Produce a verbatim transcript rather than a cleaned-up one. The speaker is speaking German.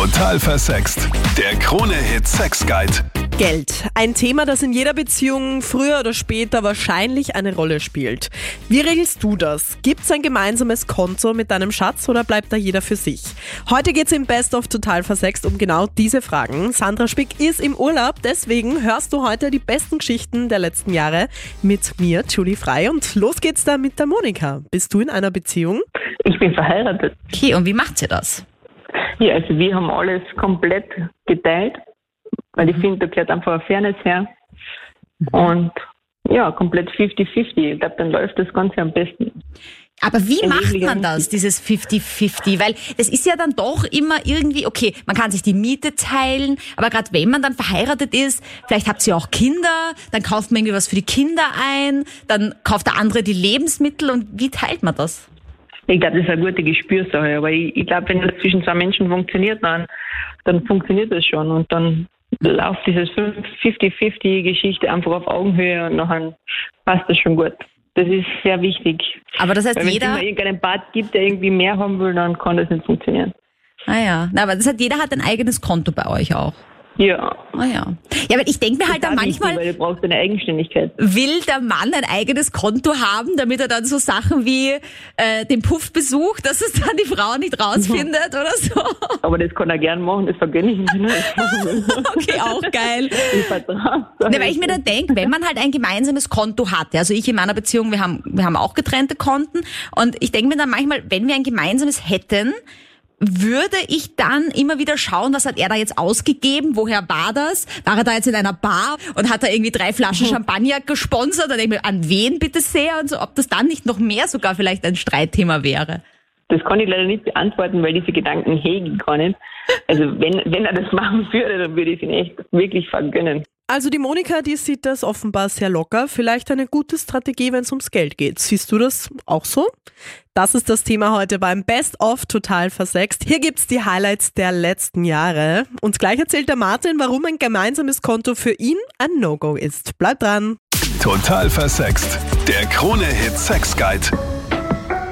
Total versext. Der Krone-Hit Sex Guide. Geld. Ein Thema, das in jeder Beziehung früher oder später wahrscheinlich eine Rolle spielt. Wie regelst du das? Gibt's ein gemeinsames Konto mit deinem Schatz oder bleibt da jeder für sich? Heute geht's im Best of Total versext um genau diese Fragen. Sandra Spick ist im Urlaub, deswegen hörst du heute die besten Geschichten der letzten Jahre mit mir, Julie Frei. Und los geht's da mit der Monika. Bist du in einer Beziehung? Ich bin verheiratet. Okay, und wie macht ihr das? Ja, also wir haben alles komplett geteilt, weil ich finde, da gehört einfach eine Fairness her. Und ja, komplett fünfzig fünfzig. Ich glaube, dann läuft das Ganze am besten. Aber wie In macht jeglicher man das, dieses fünfzig fünfzig? Weil es ist ja dann doch immer irgendwie, okay, man kann sich die Miete teilen, aber gerade wenn man dann verheiratet ist, vielleicht habt ihr auch Kinder, dann kauft man irgendwie was für die Kinder ein, dann kauft der andere die Lebensmittel und wie teilt man das? Ich glaube, das ist eine gute Gespürsache, aber ich, ich glaube, wenn das zwischen zwei Menschen funktioniert, dann, dann funktioniert das schon und dann läuft diese fünfzig fünfzig Geschichte einfach auf Augenhöhe und nachher passt das schon gut. Das ist sehr wichtig. Aber das heißt, Weil wenn jeder... es immer irgendeinen Part gibt, der irgendwie mehr haben will, dann kann das nicht funktionieren. Ah ja, na, aber das heißt, jeder hat ein eigenes Konto bei euch auch. Ja. Ah ja. Ja, aber ich denke mir halt dann manchmal, Wichtig, weil du brauchst eine Eigenständigkeit. will der Mann ein eigenes Konto haben, damit er dann so Sachen wie äh, den Puff besucht, dass es dann die Frau nicht rausfindet oder so. Aber das kann er gern machen, das vergönne ich ihm nicht. Okay, auch geil. Ich vertrage. Ne, weil ich mir dann denke, wenn man halt ein gemeinsames Konto hat, also ich in meiner Beziehung, wir haben, wir haben auch getrennte Konten und ich denke mir dann manchmal, wenn wir ein gemeinsames hätten, würde ich dann immer wieder schauen, was hat er da jetzt ausgegeben, woher war das? War er da jetzt in einer Bar und hat er irgendwie drei Flaschen Champagner gesponsert? Dann denke ich mir, an wen bitte sehr? Und so, ob das dann nicht noch mehr sogar vielleicht ein Streitthema wäre. Das kann ich leider nicht beantworten, weil diese Gedanken hegen kann ich. Also wenn, wenn er das machen würde, dann würde ich ihn echt wirklich vergönnen. Also die Monika, die sieht das offenbar sehr locker. Vielleicht eine gute Strategie, wenn es ums Geld geht. Siehst du das auch so? Das ist das Thema heute beim Best of Total versext. Hier gibt's die Highlights der letzten Jahre. Und gleich erzählt der Martin, warum ein gemeinsames Konto für ihn ein No-Go ist. Bleibt dran. Total versext. Der Krone-Hit Sex Guide.